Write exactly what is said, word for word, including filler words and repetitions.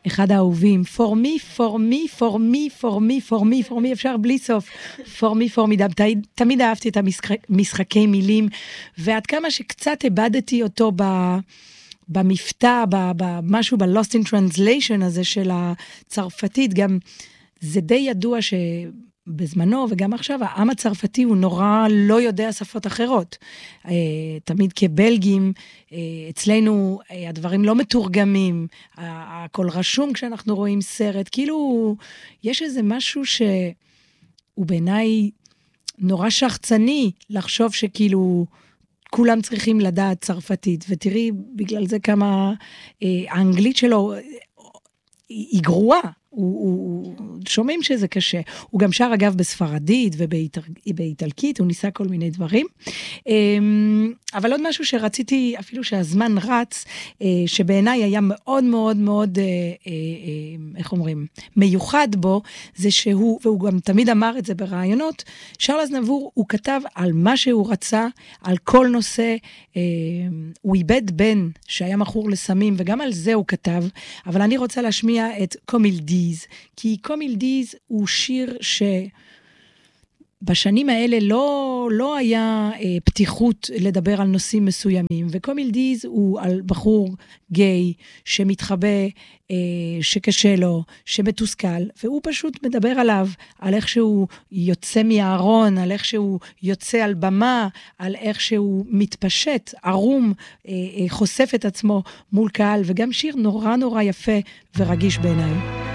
אחד האהובים, for me, for me, for me, for me, for me, for me, אפשר בלי סוף, for me, for me, תמיד אהבתי את המשחקי מילים, ועד כמה שקצת איבדתי אותו ב... במפתע, במשהו, ב-Lost in Translation הזה של הצרפתית, גם זה די ידוע שבזמנו וגם עכשיו, העם הצרפתי הוא נורא לא יודע שפות אחרות. תמיד כבלגים, אצלנו הדברים לא מתורגמים, הכל רשום כשאנחנו רואים סרט, כאילו יש איזה משהו שהוא בעיניי נורא שחצני לחשוב שכאילו, כולם צריכים לדעת צרפתית, ותראי בגלל זה כמה אה, האנגלית שלו היא גרועה, הוא, הוא, שומעים שזה קשה, הוא גם שר אגב בספרדית ובאיטלקית, הוא ניסה כל מיני דברים, אבל עוד משהו שרציתי, אפילו שהזמן רץ, שבעיניי היה מאוד מאוד מאוד, איך אומרים, מיוחד בו, זה שהוא, והוא גם תמיד אמר את זה ברעיונות, שרל אזנבור הוא כתב על מה שהוא רצה, על כל נושא, הוא איבד בן שהיה מכור לסמים, וגם על זה הוא כתב, אבל אני רוצה להשמיע את קומילדי, כי קומילדיז הוא שיר שבשנים האלה לא, לא היה אה, פתיחות לדבר על נושאים מסוימים, וקומילדיז הוא על בחור גיי שמתחבא, אה, שקשה לו, שמתוסכל, והוא פשוט מדבר עליו, על איך שהוא יוצא מהארון, על איך שהוא יוצא על במה, על איך שהוא מתפשט, ערום, אה, אה, חושף את עצמו מול קהל, וגם שיר נורא נורא יפה ורגיש בעיניי.